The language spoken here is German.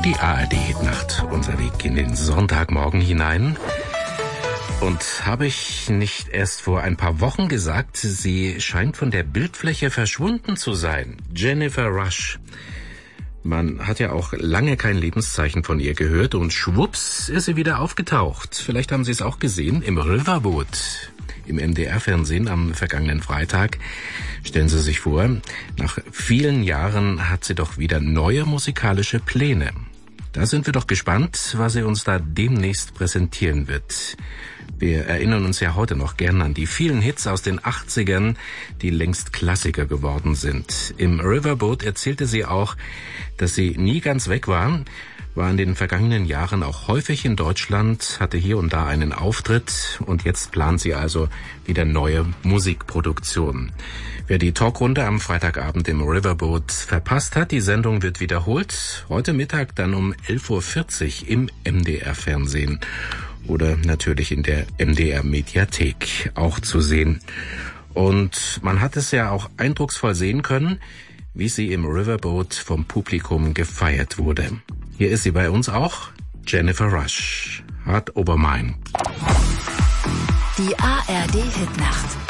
Die ARD-Hitnacht, unser Weg in den Sonntagmorgen hinein. Und habe ich nicht erst vor ein paar Wochen gesagt, sie scheint von der Bildfläche verschwunden zu sein. Jennifer Rush. Man hat ja auch lange kein Lebenszeichen von ihr gehört und schwupps ist sie wieder aufgetaucht. Vielleicht haben Sie es auch gesehen im Riverboat. Im MDR-Fernsehen am vergangenen Freitag. Stellen Sie sich vor, nach vielen Jahren hat sie doch wieder neue musikalische Pläne. Da sind wir doch gespannt, was sie uns da demnächst präsentieren wird. Wir erinnern uns ja heute noch gern an die vielen Hits aus den 80ern, die längst Klassiker geworden sind. Im Riverboat erzählte sie auch, dass sie nie ganz weg war in den vergangenen Jahren auch häufig in Deutschland, hatte hier und da einen Auftritt und jetzt plant sie also wieder neue Musikproduktionen. Wer die Talkrunde am Freitagabend im Riverboat verpasst hat, die Sendung wird wiederholt. Heute Mittag dann um 11.40 Uhr im MDR-Fernsehen oder natürlich in der MDR-Mediathek auch zu sehen. Und man hat es ja auch eindrucksvoll sehen können, wie sie im Riverboat vom Publikum gefeiert wurde. Hier ist sie bei uns auch, Jennifer Rush, Heart Over Mine. Die ARD-Hitnacht.